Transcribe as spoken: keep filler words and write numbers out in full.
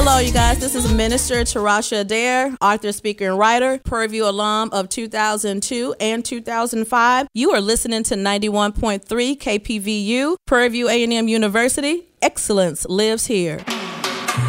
Hello, you guys. This is Minister Tarasha Adair, author, speaker, and writer, Prairie View alum of two thousand two and two thousand five. You are listening to ninety-one point three K P V U, Prairie View A and M University. Excellence lives here.